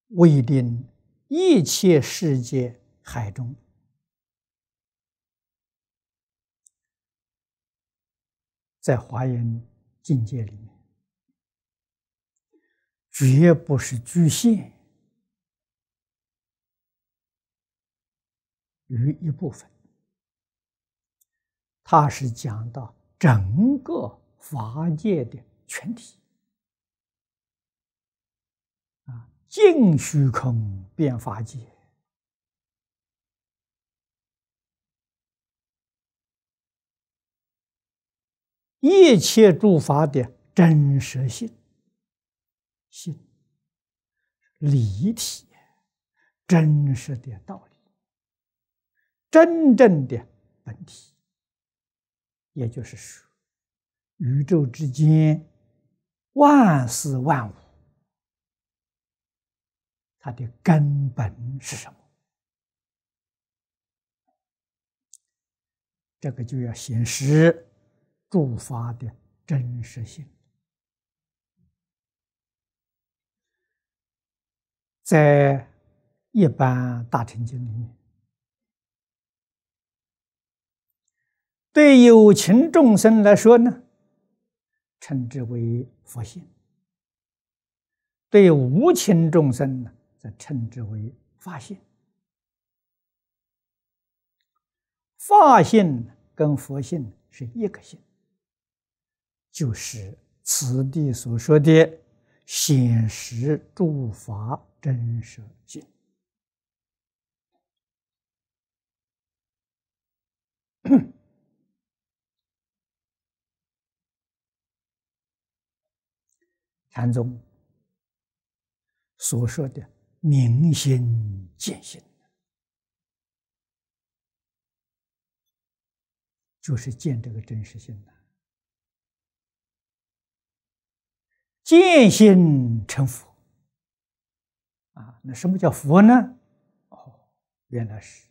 为令一切世界海中，在华严境界里面，绝不是局限于一部分，它是讲到整个法界的全体。尽虚空遍法界，一切诸法的真实性，理体，真实的道理，真正的本体，也就是说，宇宙之间万事万物，它的根本是什么？这个就要显示诸法的真实性。在一般大乘经里面，对有情众生来说呢，称之为佛性；对无情众生呢，则称之为法性。法性跟佛性是一个性，就是此地所说的显示诸法真实性。禅宗所说的明心见性，就是见这个真实性的。见性成佛啊！那什么叫佛呢？原来是